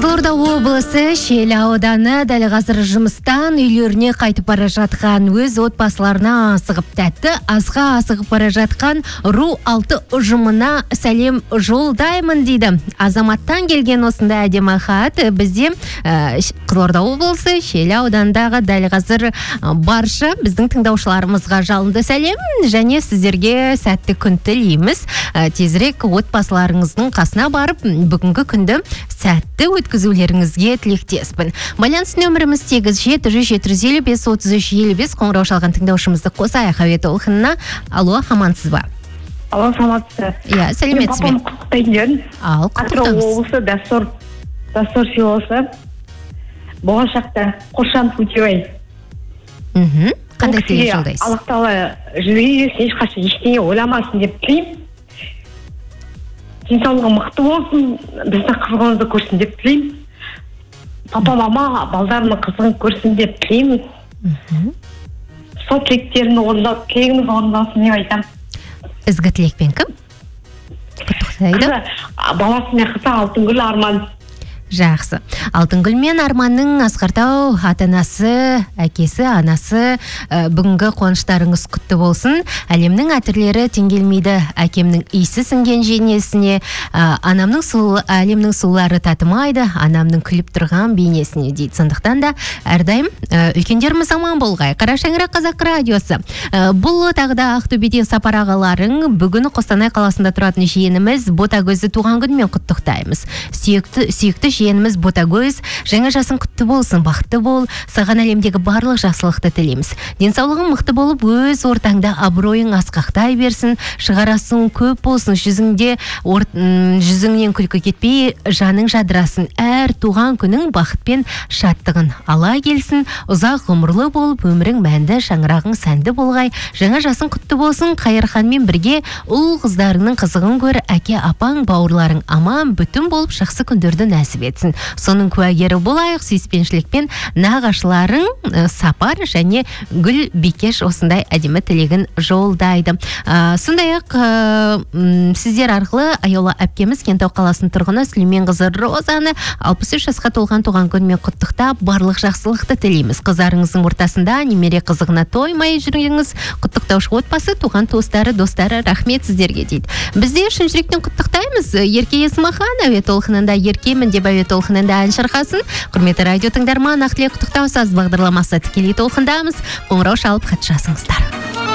Қызылорда облысы Шел ауданы дәл қазір жұмыстан үйлеріне қайтып бара жатқан өз отбасыларына асығып тәтті асқа асығып бара жатқан Ру 6 ұжымына сәлем жолдаймын дейді. Азаматтан келген осындай әдемі хат бізде Қызылорда облысы Шел аудандағы дәл қазір барша біздің тыңдаушыларымызға жалынды сәлем және сіздерге сәтті күн тілейміз. Тезірек отбасыларыңыздың қасына барып бүгінгі күнді сәтті өткізулеріңізге тілектеспін. Байланыс нөміріміз 8-700-755-33-55 қоңырау шалған тыңдаушымызды қосайық әуе толқынына. Алло, амансыз ба? Алло, саламатсыз. Иә, сәлеметсіз бе? Папам құттықтайын. Ал, Атырау облысы Дастор селосы. Болашақта Қошан Путевай. Қандай тілек жолдайсыз? Аллах Тағала жүре берсін, ешқашан ештеңе ойламасын деп тілеймін. Денсаулығы мықты болсын, бізді қызығымызды көрсін деп тілеймін. Папа, мама, балдарының қызығын көрсін деп тілеймін. Сол тілектерін орындап, тілегіміз орындалсын деп айтамын. Ізгі тілекпен кім? Құттықтайды. Баласымен қызы Алтынгүл Арман. Жақсы. Алтынгүл мен Арманның Асқартау ата-анасы, әкесі, анасы бүгінгі қуаныштарыңыз құтты болсын. Әлемнің әтірлері теңгелмейді. Әкемнің иісі сіңген женесіне, әлемнің сұлулары татымайды, анамның күліп тұрған бейнесіне дейді. Сондықтан да әрдайым үлкендеріміз аман болғай. Қара шаңырақ Қазақ радиосы. Бұл тағы да Ақтөбеде сапар ағаларың бүгін Қостанай қаласында тұратын жиеніміз Ботагөзді туған күнімен құттықтаймыз. Сүйікті жиеніміз Ботагөз, жаңа жасың құтты болсын, бақытты бол, саған әлемдегі барлық жақсылықты тілейміз. Денсаулығың мықты болып, өз ортаңда абыройың асқақтай берсін, шығарасың көп болсын, жүзіңнен күлкі кетпей, жаның жадырасын, әр туған күнің бақытпен шаттығын ала келсін, ұзақ ғұмырлы болып, өмірің мәнді, шаңырағың сәнді болғай, жаңа жасың құтты болсын, Қайырханмен бірге ұл қыздарының қызығын көр, әке, апаң, бауырларың аман, бүтін болып, жақсы күндерді нәсіп етсін. Соның куәгері болайық, сүйіспеншілікпен нағашыларың Сапар және Гүл Бекеш осындай әдемі тілегін жолдайды. Сондай-ақ сіздер арқылы Аяула әпкеміз Кентау қаласының тұрғыны Сүлеймен қызы Розаны 63 жасқа толған туған күнімен құттықтап, барлық жақсылықты тілейміз. Қыздарыңыздың ортасында немере қызығына тоймай жүргеніңіз, құттықтаушы отбасы, туған туыстары, достары, рахмет сіздерге дейді. Бізде шын жүректен құттықтаймыз. Ерке Есмахан әуе толқынында еркемін деп әуе толқынында ән шырқасын. Құрметті радио тыңдарман, Ақтілек құттықтау саз бағдарламасы тікелей толқындамыз. Қоңырау шалып хат жазыңыздар.